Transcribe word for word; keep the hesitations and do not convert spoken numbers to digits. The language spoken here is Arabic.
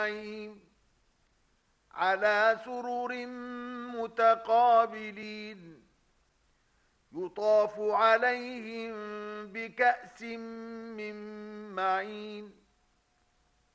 على سرر متقابلين يطاف عليهم بكأس من معين